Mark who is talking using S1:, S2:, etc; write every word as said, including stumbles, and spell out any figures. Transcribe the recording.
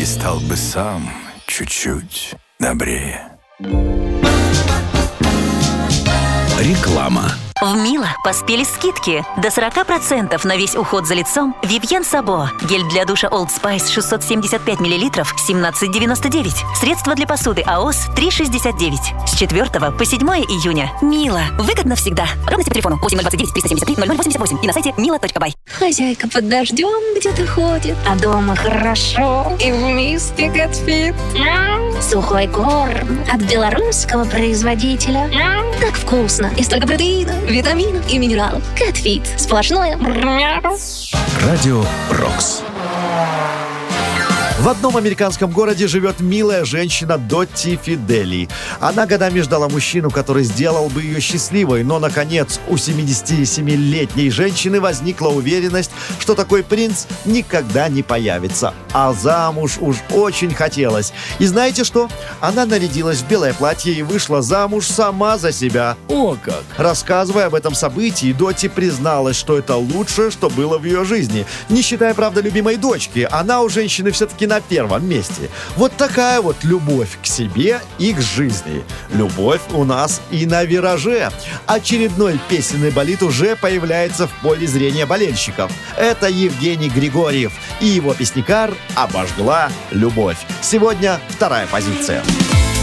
S1: и стал бы сам чуть-чуть добрее.
S2: Реклама.
S3: В Мило поспели скидки. До сорок процентов на весь уход за лицом. Вивьен Сабо. Гель для душа Old Spice шестьсот семьдесят пять миллилитров семнадцать девяносто девять. Средство для посуды АОС три шестьдесят девять. С четвёртого по седьмое июня. Мило. Выгодно всегда. Подробности по телефону восемь ноль двадцать девять триста семьдесят три ноль ноль восемьдесят восемь и на сайте мило точка бай.
S4: Хозяйка под дождем где-то ходит, а дома хорошо и вместе Кэтфит. Сухой корм от белорусского производителя. Так вкусно и столько протеина, витаминов и минералов. Кэтфит. Сплошное.
S2: Радио Рокс.
S5: В одном американском городе живет милая женщина Дотти Фидели. Она годами ждала мужчину, который сделал бы ее счастливой, но, наконец, у семидесятисемилетней женщины возникла уверенность, что такой принц никогда не появится. А замуж уж очень хотелось. И знаете что? Она нарядилась в белое платье и вышла замуж сама за себя.
S6: О как!
S5: Рассказывая об этом событии, Дотти призналась, что это лучшее, что было в ее жизни. Не считая, правда, любимой дочки, она у женщины все-таки на первом месте. Вот такая вот любовь к себе и к жизни. Любовь у нас и на вираже. Очередной песенный болид уже появляется в поле зрения болельщиков. Это Евгений Григорьев и его песнякар «Обожгла любовь». Сегодня вторая позиция.